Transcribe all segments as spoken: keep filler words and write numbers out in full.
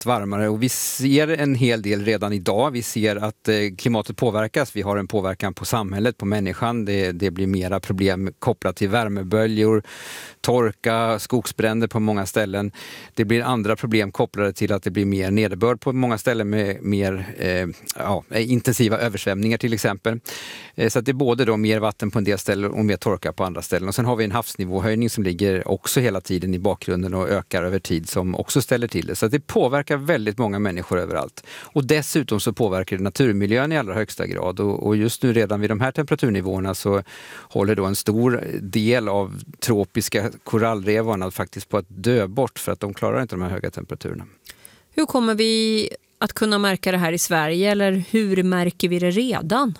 varmare och vi ser en hel del redan idag. Vi ser att eh, klimatet påverkas. Vi har en påverkan på samhället, på människan. Det, det blir mera problem kopplat till värmeböljor, torka, skogsbränder på många ställen. Det blir andra problem kopplade till att det blir mer nederbörd på många ställen med mer eh, ja, intensiva översvämningar till exempel. Eh, så att det är både då mer vatten på en del ställen och mer torka på andra ställen. Och sen har vi en havsnivåhöjning som ligger också hela tiden i bakgrunden och ökar över tid som också ställer till det. Så att det påverkar väldigt många människor överallt. Och dessutom så påverkar det naturmiljön i allra högsta grad. Och, och just nu redan vid de här temperaturnivåerna så håller då en stor del av tropiska korallrevarna faktiskt på att dö bort för att de klarar inte de här höga temperaturerna. Hur kommer vi att kunna märka det här i Sverige eller hur märker vi det redan?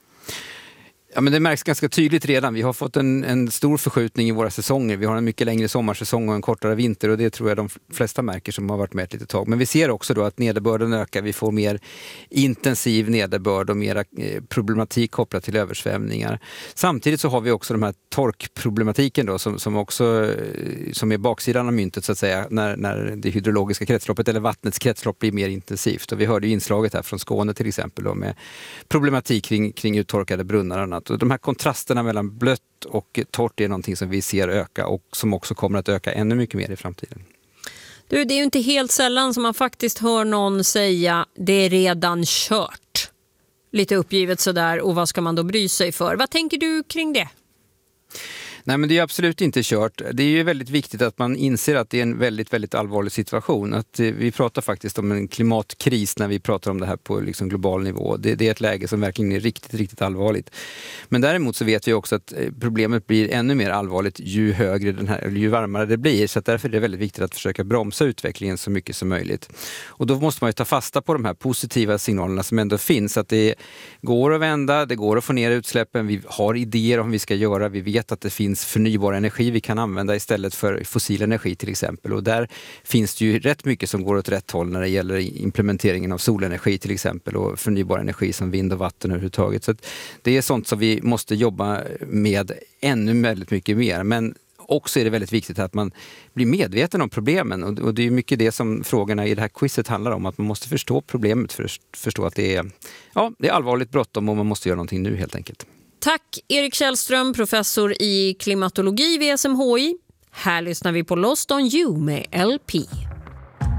Ja, men det märks ganska tydligt redan. Vi har fått en, en stor förskjutning i våra säsonger. Vi har en mycket längre sommarsäsong och en kortare vinter och det tror jag de flesta märker som har varit med ett litet tag. Men vi ser också då att nederbörden ökar. Vi får mer intensiv nederbörd och mer problematik kopplat till översvämningar. Samtidigt så har vi också de här torkproblematiken då som, som också som är baksidan av myntet så att säga när, när det hydrologiska kretsloppet eller vattnets kretslopp blir mer intensivt. Och vi hörde ju inslaget här från Skåne till exempel då, med problematik kring, kring uttorkade brunnar och annat. Och de här kontrasterna mellan blött och torrt är någonting som vi ser öka och som också kommer att öka ännu mycket mer i framtiden. Du, det är ju inte helt sällan som man faktiskt hör någon säga det är redan kört. Lite uppgivet sådär och vad ska man då bry sig för? Vad tänker du kring det? Nej, men det är absolut inte kört. Det är ju väldigt viktigt att man inser att det är en väldigt, väldigt allvarlig situation. Att vi pratar faktiskt om en klimatkris när vi pratar om det här på liksom global nivå. Det, det är ett läge som verkligen är riktigt, riktigt allvarligt. Men däremot så vet vi också att problemet blir ännu mer allvarligt ju högre den här, eller ju varmare det blir. Så att därför är det väldigt viktigt att försöka bromsa utvecklingen så mycket som möjligt. Och då måste man ju ta fasta på de här positiva signalerna som ändå finns. Att det går att vända, det går att få ner utsläppen. Vi har idéer om vad vi ska göra. Vi vet att det finns förnybar energi vi kan använda istället för fossil energi till exempel. Och där finns det ju rätt mycket som går åt rätt håll när det gäller implementeringen av solenergi till exempel och förnybar energi som vind och vatten överhuvudtaget. Så att det är sånt som vi måste jobba med ännu väldigt mycket mer. Men också är det väldigt viktigt att man blir medveten om problemen och det är mycket det som frågorna i det här quizet handlar om, att man måste förstå problemet för att förstå att det är, ja, det är allvarligt bråttom och man måste göra någonting nu helt enkelt. Tack Erik Källström, professor i klimatologi vid S M H I. Här lyssnar vi på Lost on You med L P.